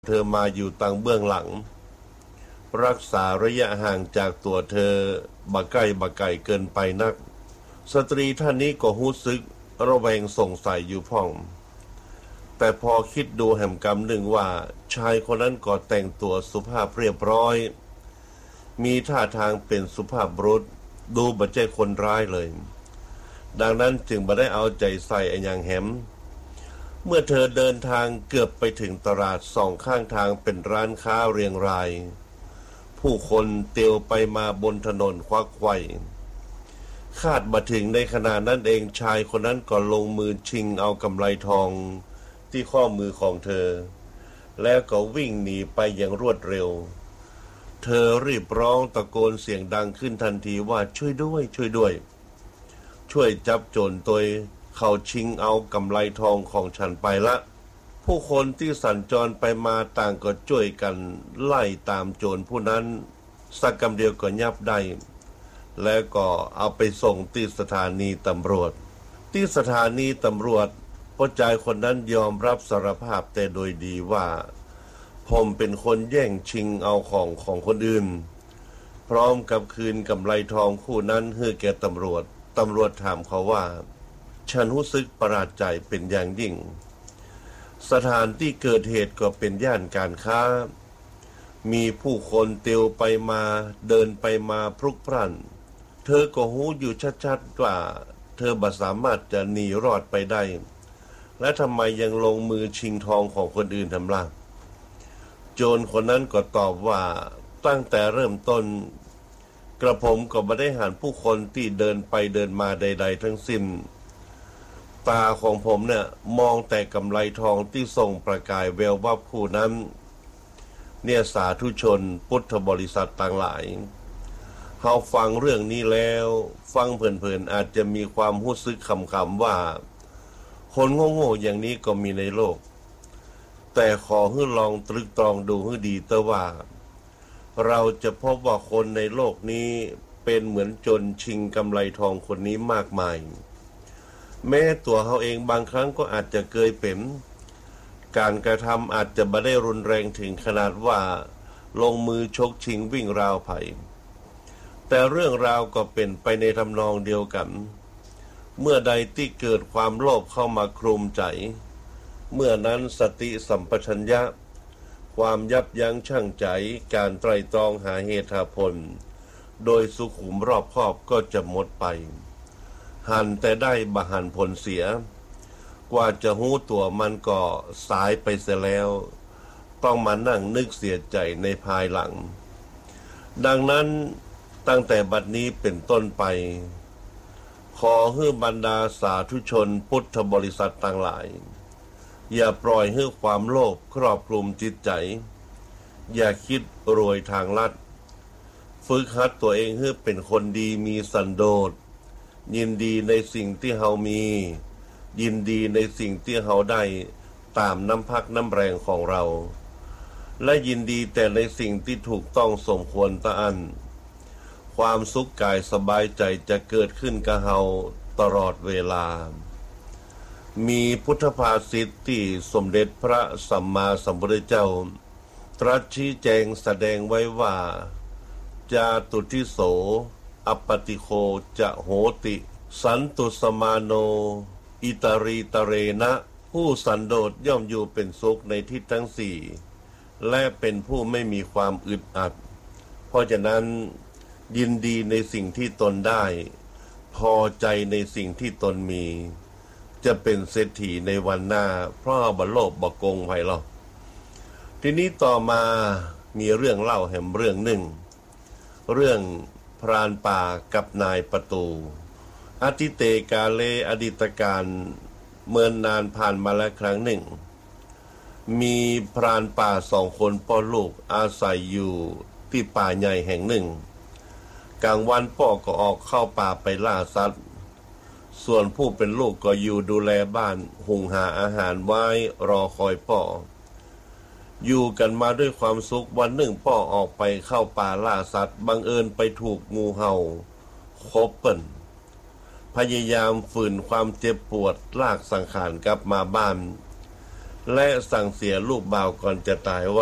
เธอมาอยู่ต่างเบื้องหลังรักษาระยะห่างจากตัวเธอบักใกล้เกินไปนักสตรีท่านนี้ก็รู้สึกระแวงสงสัยอยู่พ่องแต่พอคิดดูแห่งกำหนึ่งว่าชายคนนั้นก็แต่งตัวสุภาพเรียบร้อยมีท่าทางเป็นสุภาพบุรุษดูบ่ใช่คนร้ายเลยดังนั้นจึงบ่ได้เอาใจใส่อย่างแหมเมื่อเธอเดินทางเกือบไปถึงตลาดสองข้างทางเป็นร้านค้าเรียงรายผู้คนเตียวไปมาบนถนนควักไขว่คาดมาถึงในขณะนั้นเองชายคนนั้นก็ลงมือชิงเอากำไลทองที่ข้อมือของเธอแล้วก็วิ่งหนีไปอย่างรวดเร็วเธอรีบร้องตะโกนเสียงดังขึ้นทันทีว่าช่วยด้วยช่วยจับโจรตัวเขาชิงเอากำไลทองของฉันไปละผู้คนที่สัญจรไปมาต่างก็ช่วยกันไล่ตามโจรผู้นั้นสักกำเดียวก็ยับได้แล้วก็เอาไปส่งที่สถานีตำรวจที่สถานีตำรวจผู้ชายคนนั้นยอมรับสารภาพแต่โดยดีว่าผมเป็นคนแย่งชิงเอาของคนอื่นพร้อมกับคืนกำไลทองคู่นั้นให้แก่ตำรวจถามเขาว่าฉันรู้สึกประหลาดใจเป็นอย่างยิ่งสถานที่เกิดเหตุก็เป็นย่านการค้ามีผู้คนเตียวไปมาเดินไปมาพลุกพล่านเธอก็รู้อยู่ชัดๆว่าเธอบ่สามารถจะหนีรอดไปได้และทำไมยังลงมือชิงทองของคนอื่นทำล่ะโจรคนนั้นก็ตอบว่าตั้งแต่เริ่มต้นกระผมก็ไม่ได้หันผู้คนที่เดินไปเดินมาใดๆทั้งสิ้นตาของผมเนี่ยมองแต่กำไลทองที่ส่องประกายแวววับผู้นั้นเนี่ยสาธุชนพุทธบริษัทต่างหลายเขาฟังเรื่องนี้แล้วฟังเพลินๆอาจจะมีความรู้สึกขำๆว่าคนโง่ๆอย่างนี้ก็มีในโลกแต่ขอให้ลองตรึกตรองดูให้ดีแต่ว่าเราจะพบว่าคนในโลกนี้เป็นเหมือนโจรชิงกำไลทองคนนี้มากมายแม้ตัวเขาเองบางครั้งก็อาจจะเคยเป็นการกระทำอาจจะไม่ได้รุนแรงถึงขนาดว่าลงมือชกชิงวิ่งราวไผ่แต่เรื่องราวก็เป็นไปในทำนองเดียวกันเมื่อใดที่เกิดความโลภเข้ามาคลุมใจเมื่อนั้นสติสัมปชัญญะความยับยั้งชั่งใจการไตร่ตรองหาเหตุผลโดยสุขุมรอบคอบก็จะหมดไปหันแต่ได้บหันผลเสียกว่าจะหู้ตัวมันก็สายไปเสียแล้วต้องมานั่งนึกเสียใจในภายหลังดังนั้นตั้งแต่บัดนี้เป็นต้นไปขอให้บรรดาสาธุชนพุทธบริษัทต่างหลายอย่าปล่อยให้ความโลภครอบคลุมจิตใจอย่าคิดรวยทางลัดฝึกหัดตัวเองให้เป็นคนดีมีสันโดษยินดีในสิ่งที่เฮามียินดีในสิ่งที่เฮาได้ตามน้ำพักน้ำแรงของเราและยินดีแต่ในสิ่งที่ถูกต้องสมควรตะอันความสุขกายสบายใจจะเกิดขึ้นกับเฮาตลอดเวลามีพุทธภาษิตที่สมเด็จพระสัมมาสัมพุทธเจ้าตรัสชี้แจงแสดงไว้ว่าจาตุทิโสอัปปติโคจะโหติสันตุสมาโนอิตารีตะเรนะผู้สันโดษย่อมอยู่เป็นสุขในทิศทั้งสี่และเป็นผู้ไม่มีความอึดอัดเพราะฉะนั้นยินดีในสิ่งที่ตนได้พอใจในสิ่งที่ตนมีจะเป็นเศรษฐีในวันหน้าเพราะบ่โลภบ่โกงไผหรอกทีนี้ต่อมามีเรื่องเล่าแห่งเรื่องหนึ่งเรื่องพรานป่ากับนายประตูอติเตกาเลอดีตการเมื่อนานผ่านมาแล้วครั้งหนึ่งมีพรานป่าสองคนพ่อลูกอาศัยอยู่ที่ป่าใหญ่แห่งหนึ่งกลางวันพ่อก็ออกเข้าป่าไปล่าสัตว์ส่วนผู้เป็นลูกก็อยู่ดูแลบ้านหุงหาอาหารไว้รอคอยพ่ออยู่กันมาด้วยความสุขวันหนึ่งพ่อออกไปเข้าป่าล่าสัตว์บังเอิญไปถูกงูเห่าคบเปิ่นพยายามฝืนความเจ็บปวดลากสังขารกลับมาบ้านและสั่งเสียลูกบ่าวก่อนจะตายว่า